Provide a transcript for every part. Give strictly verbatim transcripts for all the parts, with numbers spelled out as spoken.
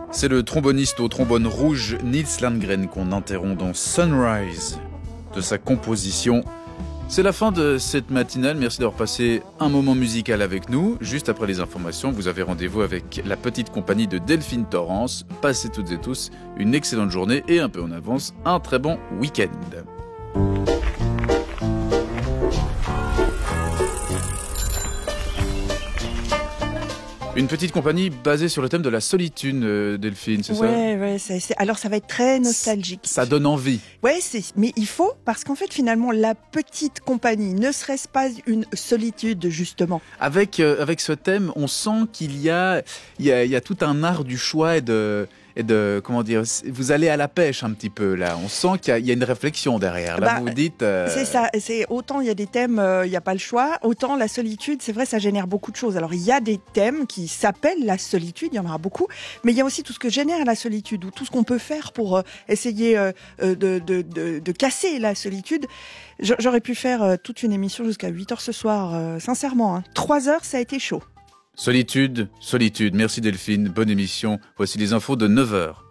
C'est le tromboniste au trombone rouge Nils Landgren qu'on interrompt dans Sunrise de sa composition. C'est la fin de cette matinale. Merci d'avoir passé un moment musical avec nous. Juste après les informations, vous avez rendez-vous avec la petite compagnie de Delphine Torrance. Passez toutes et tous une excellente journée et un peu en avance, un très bon week-end. Une petite compagnie basée sur le thème de la solitude, euh, Delphine, c'est ouais, ça? Ouais, ouais. C'est, alors ça va être très nostalgique. Ça donne envie. Ouais, c'est, mais il faut, parce qu'en fait, finalement, la petite compagnie, ne serait-ce pas une solitude, justement? Avec, euh, avec ce thème, on sent qu'il y a, il y a, il y a tout un art du choix et de... Et de, comment dire, vous allez à la pêche un petit peu là. On sent qu'il y a, il y a une réflexion derrière. Là, bah, vous vous dites. Euh... C'est ça. C'est autant il y a des thèmes, euh, il n'y a pas le choix. Autant la solitude, c'est vrai, ça génère beaucoup de choses. Alors il y a des thèmes qui s'appellent la solitude. Il y en aura beaucoup, mais il y a aussi tout ce que génère la solitude ou tout ce qu'on peut faire pour euh, essayer euh, de, de, de, de casser la solitude. J'aurais pu faire euh, toute une émission jusqu'à huit heures ce soir. Euh, sincèrement, hein. trois heures, ça a été chaud. Solitude, solitude. Merci Delphine, bonne émission. Voici les infos de neuf heures.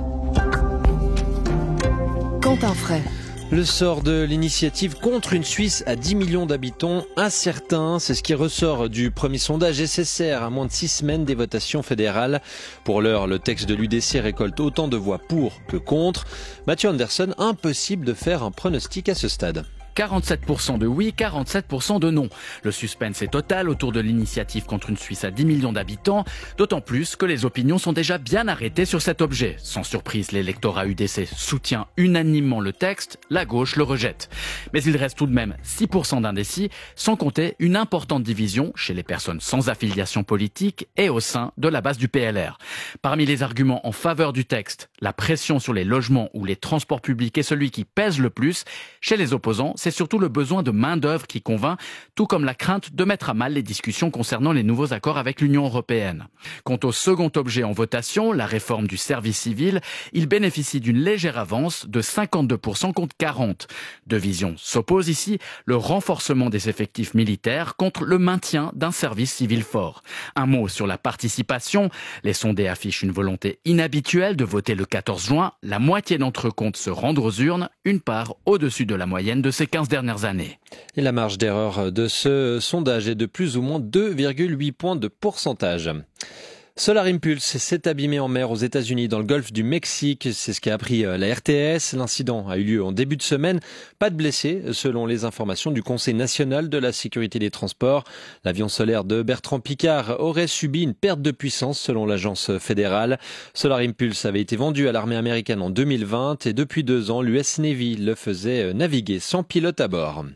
Quentin Fray. Le sort de l'initiative contre une Suisse à dix millions d'habitants, incertain. C'est ce qui ressort du premier sondage S S R à moins de six semaines des votations fédérales. Pour l'heure, le texte de l'U D C récolte autant de voix pour que contre. Mathieu Anderson, impossible de faire un pronostic à ce stade. quarante-sept pour cent de oui, quarante-sept pour cent de non. Le suspense est total autour de l'initiative contre une Suisse à dix millions d'habitants, d'autant plus que les opinions sont déjà bien arrêtées sur cet objet. Sans surprise, l'électorat U D C soutient unanimement le texte, la gauche le rejette. Mais il reste tout de même six pour cent d'indécis, sans compter une importante division chez les personnes sans affiliation politique et au sein de la base du P L R. Parmi les arguments en faveur du texte, la pression sur les logements ou les transports publics est celui qui pèse le plus. Chez les opposants, c'est surtout le besoin de main-d'œuvre qui convainc, tout comme la crainte de mettre à mal les discussions concernant les nouveaux accords avec l'Union européenne. Quant au second objet en votation, la réforme du service civil, il bénéficie d'une légère avance de cinquante-deux pour cent contre quarante. Deux visions s'opposent ici, le renforcement des effectifs militaires contre le maintien d'un service civil fort. Un mot sur la participation. Les sondés affichent une volonté inhabituelle de voter le quatorze juin. La moitié d'entre eux comptent se rendre aux urnes, une part au-dessus de la moyenne de ces quinze dernières années. Et la marge d'erreur de ce sondage est de plus ou moins deux virgule huit points de pourcentage. Solar Impulse s'est abîmé en mer aux États-Unis dans le golfe du Mexique. C'est ce qu'a appris la R T S. L'incident a eu lieu en début de semaine. Pas de blessés, selon les informations du Conseil national de la sécurité des transports. L'avion solaire de Bertrand Piccard aurait subi une perte de puissance, selon l'agence fédérale. Solar Impulse avait été vendu à l'armée américaine en deux mille vingt et depuis deux ans, l'U S Navy le faisait naviguer sans pilote à bord.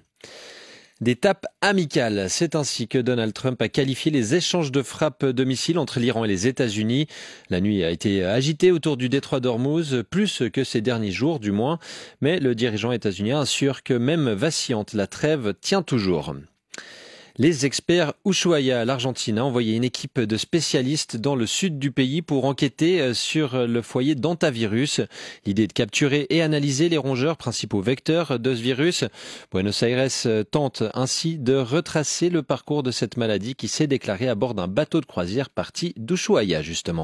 Des tapes amicales, c'est ainsi que Donald Trump a qualifié les échanges de frappes de missiles entre l'Iran et les États-Unis. La nuit a été agitée autour du détroit d'Ormuz, plus que ces derniers jours du moins, mais le dirigeant états-unien assure que même vacillante, la trêve tient toujours. Les experts Ushuaia, l'Argentine, a envoyé une équipe de spécialistes dans le sud du pays pour enquêter sur le foyer d'hantavirus. L'idée est de capturer et analyser les rongeurs principaux vecteurs de ce virus. Buenos Aires tente ainsi de retracer le parcours de cette maladie qui s'est déclarée à bord d'un bateau de croisière parti d'Ushuaia, justement.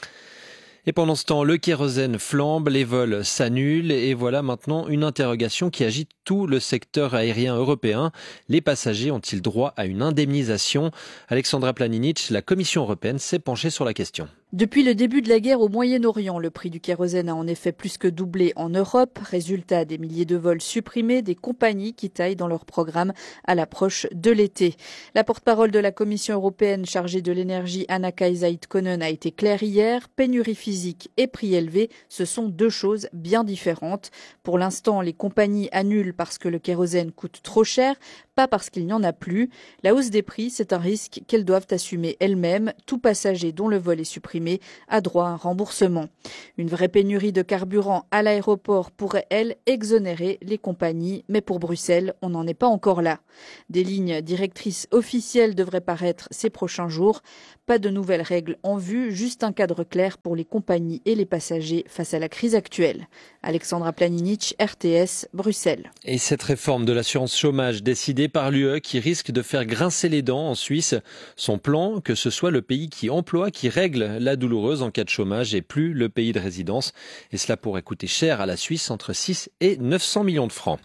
Et pendant ce temps, le kérosène flambe, les vols s'annulent et voilà maintenant une interrogation qui agite tout le secteur aérien européen. Les passagers ont-ils droit à une indemnisation? Alexandra Planinic, la Commission européenne, s'est penchée sur la question. Depuis le début de la guerre au Moyen-Orient, le prix du kérosène a en effet plus que doublé en Europe. Résultat, des milliers de vols supprimés, des compagnies qui taillent dans leur programme à l'approche de l'été. La porte-parole de la Commission européenne chargée de l'énergie, Anna-Kaisa Itonen, a été claire hier. Pénurie physique et prix élevé, ce sont deux choses bien différentes. Pour l'instant, les compagnies annulent parce que le kérosène coûte trop cher, pas parce qu'il n'y en a plus. La hausse des prix, c'est un risque qu'elles doivent assumer elles-mêmes. Tout passager dont le vol est supprimé a droit à un remboursement. Une vraie pénurie de carburant à l'aéroport pourrait, elle, exonérer les compagnies. Mais pour Bruxelles, on n'en est pas encore là. Des lignes directrices officielles devraient paraître ces prochains jours. Pas de nouvelles règles en vue, juste un cadre clair pour les compagnies et les passagers face à la crise actuelle. Alexandra Planinic, R T S, Bruxelles. Et cette réforme de l'assurance chômage décidée par l'U E qui risque de faire grincer les dents en Suisse, son plan, que ce soit le pays qui emploie, qui règle la douloureuse en cas de chômage et plus le pays de résidence. Et cela pourrait coûter cher à la Suisse, entre six et neuf cents millions de francs.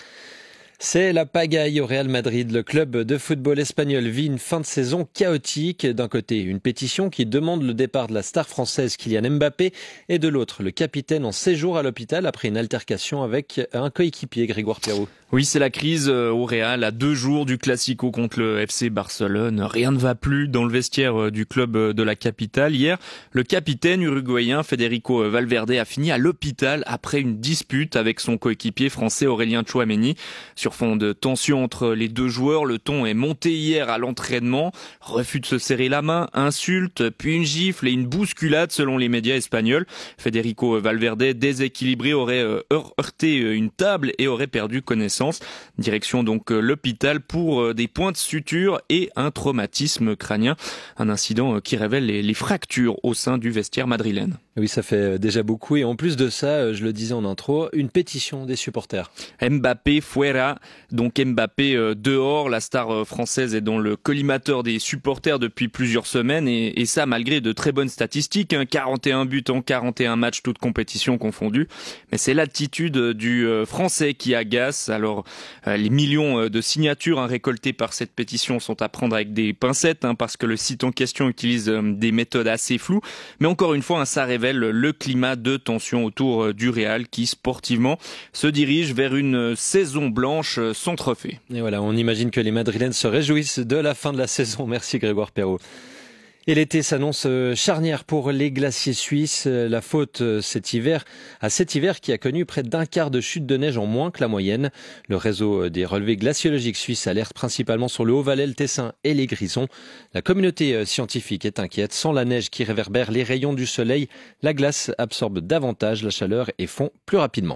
C'est la pagaille au Real Madrid. Le club de football espagnol vit une fin de saison chaotique. D'un côté, une pétition qui demande le départ de la star française Kylian Mbappé et de l'autre, le capitaine en séjour à l'hôpital après une altercation avec un coéquipier, Grégoire Perrault. Oui, c'est la crise au Real à deux jours du Classico contre le F C Barcelone. Rien ne va plus dans le vestiaire du club de la capitale. Hier, le capitaine uruguayen Federico Valverde a fini à l'hôpital après une dispute avec son coéquipier français Aurélien Tchouaméni. Sur fond de tension entre les deux joueurs, le ton est monté hier à l'entraînement. Refus de se serrer la main, insultes, puis une gifle et une bousculade selon les médias espagnols. Federico Valverde, déséquilibré, aurait heurté une table et aurait perdu connaissance. Direction donc l'hôpital pour des points de suture et un traumatisme crânien. Un incident qui révèle les, les fractures au sein du vestiaire madrilène. Oui, ça fait déjà beaucoup. Et en plus de ça, je le disais en intro, une pétition des supporters. Mbappé fuera, donc Mbappé dehors. La star française est dans le collimateur des supporters depuis plusieurs semaines. Et, et ça, malgré de très bonnes statistiques. Hein, quarante et un buts en quarante et un matchs, toutes compétitions confondues. Mais c'est l'attitude du Français qui agace. Alors, les millions de signatures hein, récoltées par cette pétition sont à prendre avec des pincettes hein, parce que le site en question utilise des méthodes assez floues. Mais encore une fois, hein, ça révèle le climat de tension autour du Real qui, sportivement, se dirige vers une saison blanche sans trophée. Et voilà, on imagine que les Madrilènes se réjouissent de la fin de la saison. Merci Grégoire Perrault. Et l'été s'annonce charnière pour les glaciers suisses. La faute cet hiver, à cet hiver qui a connu près d'un quart de chute de neige en moins que la moyenne. Le réseau des relevés glaciologiques suisses alerte principalement sur le Haut-Valais, le Tessin et les Grisons. La communauté scientifique est inquiète. Sans la neige qui réverbère les rayons du soleil, la glace absorbe davantage la chaleur et fond plus rapidement.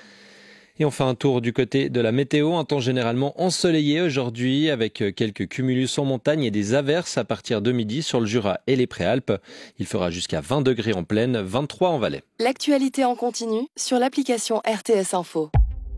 Et on fait un tour du côté de la météo, un temps généralement ensoleillé aujourd'hui avec quelques cumulus en montagne et des averses à partir de midi sur le Jura et les Préalpes. Il fera jusqu'à vingt degrés en plaine, vingt-trois en Valais. L'actualité en continu sur l'application R T S Info.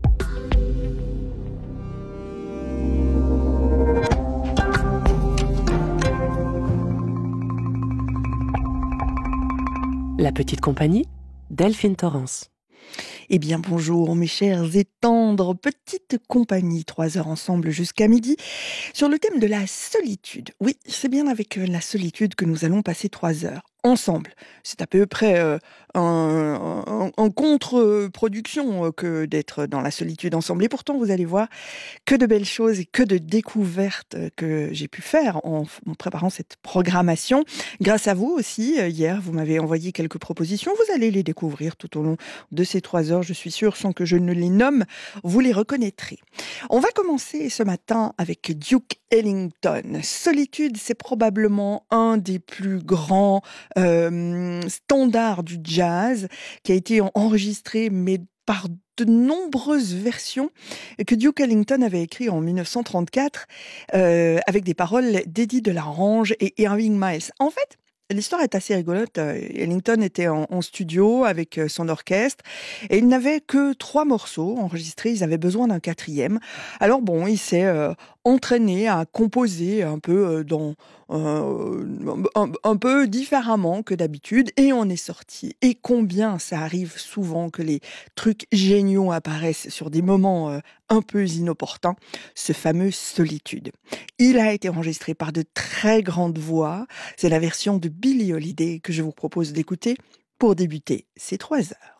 La petite compagnie, Delphine Torrance. Eh bien bonjour mes chers et tendres petites compagnies, trois heures ensemble jusqu'à midi, sur le thème de la solitude. Oui, c'est bien avec la solitude que nous allons passer trois heures ensemble. C'est à peu près euh, un, un, un contre-production que d'être dans la solitude ensemble. Et pourtant, vous allez voir que de belles choses et que de découvertes que j'ai pu faire en, en préparant cette programmation. Grâce à vous aussi, hier, vous m'avez envoyé quelques propositions. Vous allez les découvrir tout au long de ces trois heures, je suis sûre, sans que je ne les nomme, vous les reconnaîtrez. On va commencer ce matin avec Duke Ellington. Solitude, c'est probablement un des plus grands Euh, standard du jazz qui a été enregistré mais par de nombreuses versions que Duke Ellington avait écrit en dix-neuf cent trente-quatre euh, avec des paroles d'Eddie Delarange et Irving Miles. En fait, l'histoire est assez rigolote. Ellington était en, en studio avec son orchestre et il n'avait que trois morceaux enregistrés. Ils avaient besoin d'un quatrième. Alors bon, il s'est euh, entraîné à composer un peu euh, dans euh, un, un peu différemment que d'habitude et on est sorti. Et combien ça arrive souvent que les trucs géniaux apparaissent sur des moments euh, un peu inopportuns, ce fameux Solitude. Il a été enregistré par de très grandes voix. C'est la version de Billie Holiday que je vous propose d'écouter pour débuter ces trois heures.